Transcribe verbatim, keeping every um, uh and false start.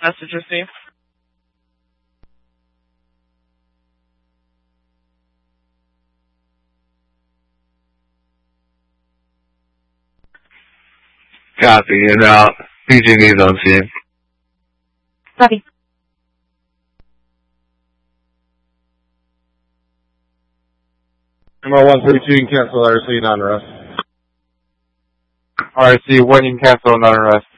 Message received. Copy. And out. P G V's on scene. Copy. M R one thirty-two, you can cancel R C, non-arrest. R C, one, you can cancel non-arrest.